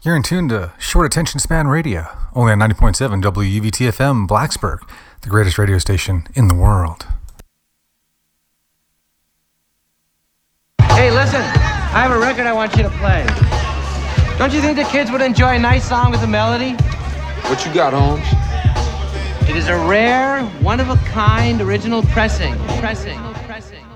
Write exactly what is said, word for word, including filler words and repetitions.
You're in tune to Short Attention Span Radio, only on ninety point seven W U V T F M Blacksburg, the greatest radio station in the world. Hey, listen, I have a record I want you to play. Don't you think the kids would enjoy a nice song with a melody? What you got, Holmes? It is a rare, one-of-a-kind original pressing. Pressing. Pressing.